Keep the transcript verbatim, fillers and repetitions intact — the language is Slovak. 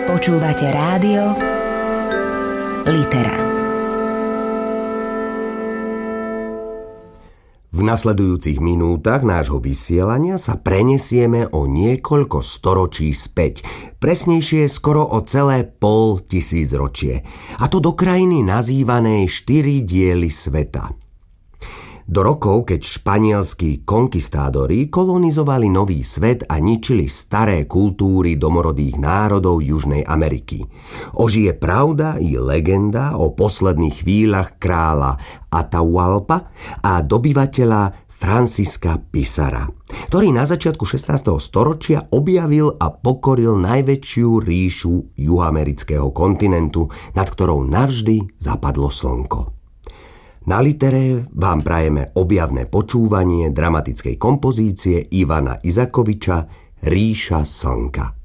Počúvate rádio Litera. V nasledujúcich minútach nášho vysielania sa prenesieme o niekoľko storočí späť, presnejšie skoro o celé pol tisícročie, a to do krajiny nazývanej štyri diely sveta. Do rokov, keď španielskí konkistádori kolonizovali nový svet a ničili staré kultúry domorodých národov Južnej Ameriky. Ožije pravda i legenda o posledných chvíľach kráľa Atahualpa a dobyvateľa Francisca Pizarra, ktorý na začiatku šestnásteho storočia objavil a pokoril najväčšiu ríšu juhoamerického kontinentu, nad ktorou navždy zapadlo slnko. Na Litere vám prajeme objavné počúvanie dramatickej kompozície Ivana Isakoviča Ríša slnka.